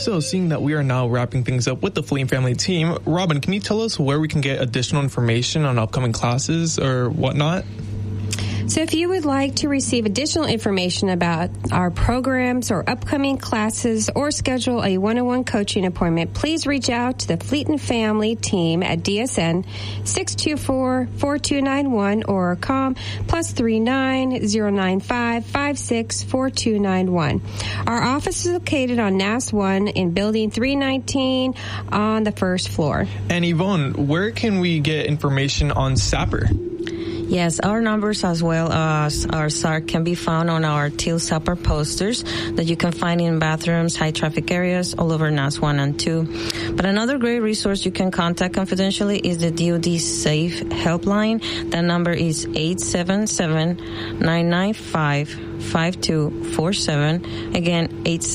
So seeing that we are now wrapping things up with the Fleet and Family team, Robin, can you tell us where we can get additional information on upcoming classes or whatnot? So if you would like to receive additional information about our programs or upcoming classes or schedule a one-on-one coaching appointment, please reach out to the Fleet and Family team at DSN 624-4291 or COM +39 095 56 4291. Our office is located on NAS 1 in Building 319 on the first floor. And Yvonne, where can we get information on SAPR? Yes, our numbers as well as our SARC can be found on our Teal Sapper posters that you can find in bathrooms, high traffic areas all over NAS 1 and 2. But another great resource you can contact confidentially is the DoD SAFE helpline. That number is 877-995-5247. Again,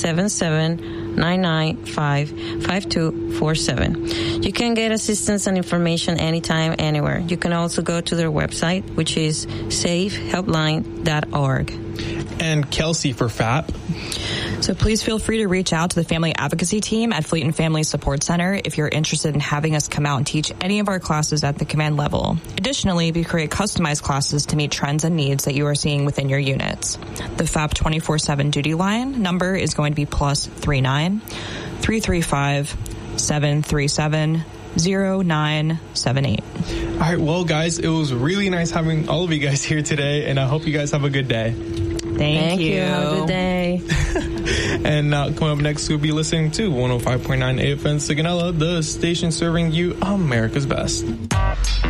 877-995-5247. You can get assistance and information anytime, anywhere. You can also go to their website, which is safehelpline.org. And Kelsey for FAP. So please feel free to reach out to the Family Advocacy Team at Fleet and Family Support Center if you're interested in having us come out and teach any of our classes at the command level. Additionally, we create customized classes to meet trends and needs that you are seeing within your units. The FAP 24/7 duty line number is going to be +39 335 737 0978. All right, well, guys, it was really nice having all of you guys here today, and I hope you guys have a good day. Thank you. Have a good day. And coming up next, we'll be listening to 105.9 AFN Sigonella, the station serving you America's best.